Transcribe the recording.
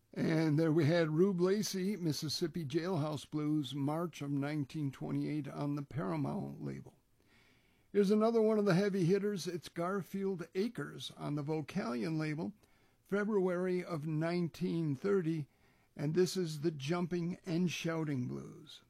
And there we had Rube Lacey, Mississippi Jailhouse Blues, March of 1928 on the Paramount label. Here's another one of the heavy hitters. It's Garfield Acres on the Vocalion label, February of 1930, and this is the Jumping and Shouting Blues.